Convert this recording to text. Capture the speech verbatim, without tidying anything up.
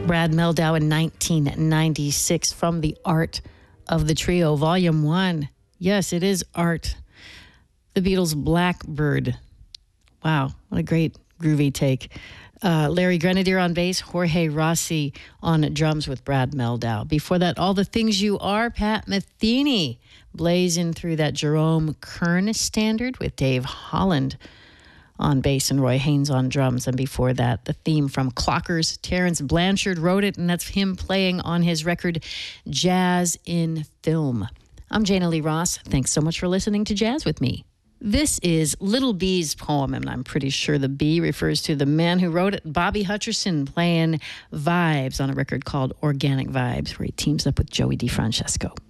Brad Mehldau in nineteen ninety-six from The Art of the Trio, Volume one. Yes, it is art. The Beatles' Blackbird. Wow, what a great groovy take. Uh, Larry Grenadier on bass, Jorge Rossi on drums with Brad Mehldau. Before that, All the Things You Are, Pat Metheny, blazing through that Jerome Kern standard with Dave Holland on bass and Roy Haynes on drums. And before that, the theme from Clockers. Terrence Blanchard wrote it, and that's him playing on his record, Jazz in Film. I'm Jana Lee Ross. Thanks so much for listening to Jazz with me. This is Little B's poem, and I'm pretty sure the B refers to the man who wrote it, Bobby Hutcherson, playing Vibes on a record called Organic Vibes, where he teams up with Joey DeFrancesco.